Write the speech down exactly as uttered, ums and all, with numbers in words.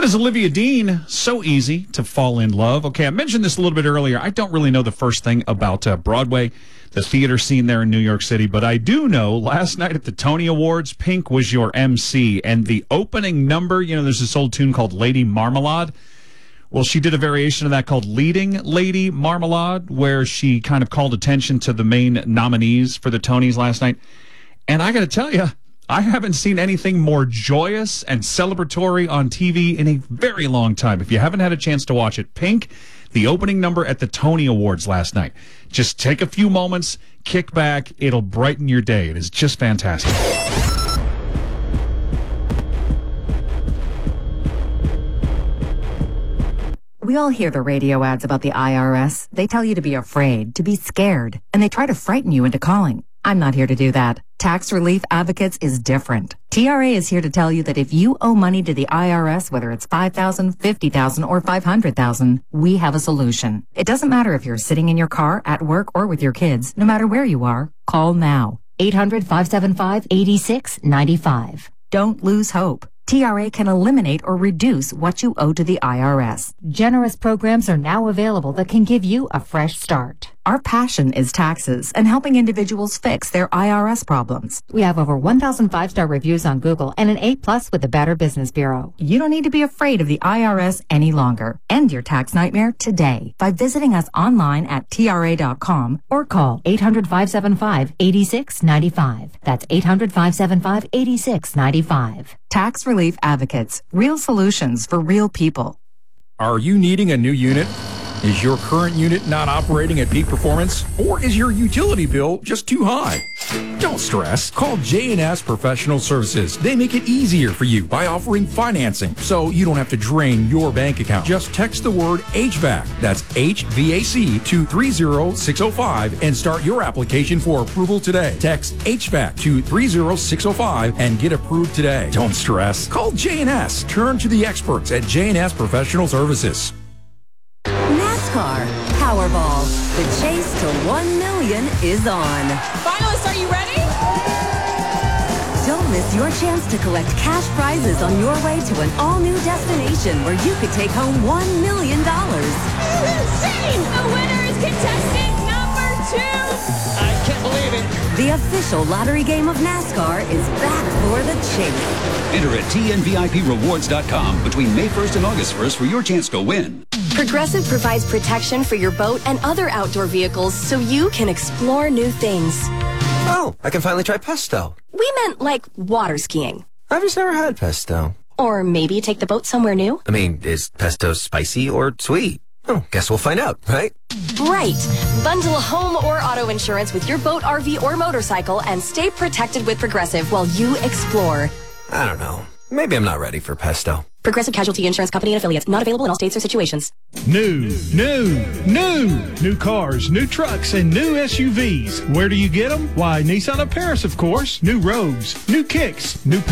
That is Olivia Dean. So easy to fall in love. Okay, I mentioned this a little bit earlier. I don't really know the first thing about uh, Broadway, the theater scene there in New York City, but I do know last night at the Tony Awards, Pink was your M C, and the opening number, you know, there's this old tune called Lady Marmalade. Well, she did a variation of that called Leading Lady Marmalade, where she kind of called attention to the main nominees for the Tonys last night. And I got to tell you, I haven't seen anything more joyous and celebratory on T V in a very long time. If you haven't had a chance to watch it, Pink, the opening number at the Tony Awards last night. Just take a few moments, kick back, it'll brighten your day. It is just fantastic. We all hear the radio ads about the I R S. They tell you to be afraid, to be scared, and they try to frighten you into calling. I'm not here to do that. Tax Relief Advocates is different. T R A is here to tell you that if you owe money to the I R S, whether it's five thousand dollars, fifty thousand dollars, or five hundred thousand dollars, we have a solution. It doesn't matter if you're sitting in your car, at work, or with your kids. No matter where you are, call now. eight hundred, five seven five, eight six nine five. Don't lose hope. T R A can eliminate or reduce what you owe to the I R S. Generous programs are now available that can give you a fresh start. Our passion is taxes and helping individuals fix their I R S problems. We have over one thousand five-star reviews on Google and an A plus with the Better Business Bureau. You don't need to be afraid of the I R S any longer. End your tax nightmare today by visiting us online at T R A dot com or call eight hundred, five seven five, eight six nine five. That's eight hundred, five seven five, eight six nine five. Tax Relief Advocates. Real solutions for real people. Are you needing a new unit? Is your current unit not operating at peak performance? Or is your utility bill just too high? Don't stress. Call J and S Professional Services. They make it easier for you by offering financing, so you don't have to drain your bank account. Just text the word H V A C, that's H V A C, to three zero six zero five and start your application for approval today. Text H V A C to three zero six zero five and get approved today. Don't stress. Call J and S. Turn to the experts at J and S Professional Services. NASCAR Powerball. The chase to one million is on. Finalists, are you ready? Don't miss your chance to collect cash prizes on your way to an all-new destination where you could take home one million dollars. Insane! The winner is contestant number two. I can't believe it. The official lottery game of NASCAR is back for the chase. Enter at T N V I P rewards dot com between May first and August first for your chance to win. Progressive provides protection for your boat and other outdoor vehicles so you can explore new things. Oh, I can finally try pesto. We meant like water skiing. I've just never had pesto. Or maybe take the boat somewhere new. I mean, is pesto spicy or sweet? Oh, guess we'll find out, right? Right. Bundle home or auto insurance with your boat, R V, or motorcycle and stay protected with Progressive while you explore. I don't know. Maybe I'm not ready for pesto. Progressive Casualty Insurance Company and Affiliates. Not available in all states or situations. New, new, new. New cars, new trucks, and new S U Vs. Where do you get them? Why, Nissan of Paris, of course. New Rogues, new Kicks, new